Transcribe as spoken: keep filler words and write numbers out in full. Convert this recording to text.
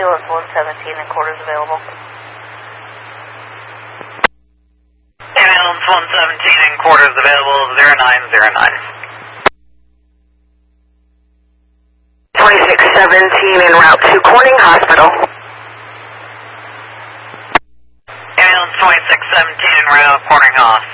Ambulance one seventeen and quarters available. Ambulance one seventeen and quarters available, zero nine zero nine. twenty-six seventeen en route to Corning Hospital. Ambulance twenty-six seventeen en route to Corning Hospital.